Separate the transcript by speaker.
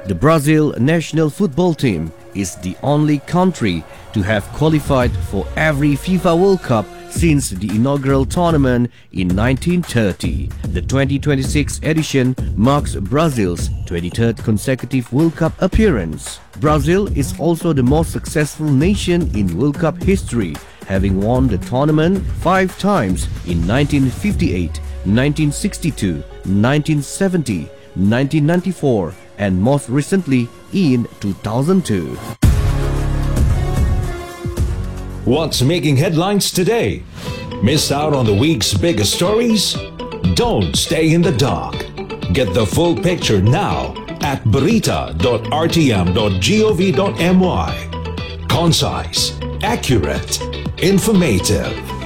Speaker 1: The Brazil national football team is the only country to have qualified for every FIFA World Cup since the inaugural tournament in 1930. The 2026 edition marks Brazil's 23rd consecutive World Cup appearance. Brazil is also the most successful nation in World Cup history, having won the tournament 5 times in 1958, 1962, 1970, 1994 and most recently in 2002.
Speaker 2: What's making headlines today? Miss out on the week's biggest stories? Don't stay in the dark. Get the full picture now at barita.rtm.gov.my. Concise, accurate, informative.